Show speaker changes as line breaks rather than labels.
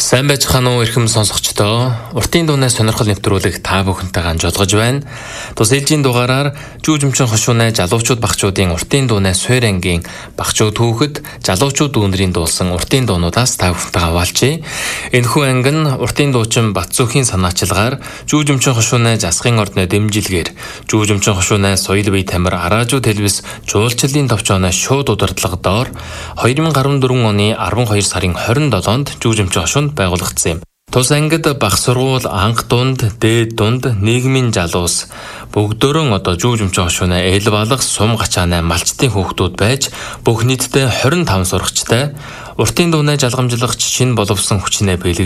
Сайн байцгаана уу эрхэм сонсогчдоо. Уртын дууны сонирхол нэвтрүүлэг та бүхэнтэйгээ хамжуулгаж байна. Тус ээлжийн дугаараар Жүүжмчин хошууны залуучууд багчуудын уртын дууны суур ангийн багчууд түүхэд залуучууд дүүнэрийн дуулсан уртын дуунуудаас та бүхэнтэйгээ хаваалчээ. Энэхүү анги нь уртын дуучин Батцүхийн санаачилгаар Жүүжмчин хошууны засгийн ордны дэмжилгээр Жүүжмчин хошууны соёл бие тамир Араажуу телевиз жуулчлалын товчооны шууд удирдлага доор 2014 оны 12 сарын 27-нд Жүүжмчин хошуунд байгуулагдсан юм. Тус ангид бага сургууль, анх дунд, дээд дунд, нийгмийн залуус бүгдөө Жүүжмчин хошууны эл балах сум гачааны малчтын хүүхдүүд байж бүх нийтдээ 25 сурагчтай уртын дууны жалгамжлагч шинэ боловсон хүчнээ бэлэг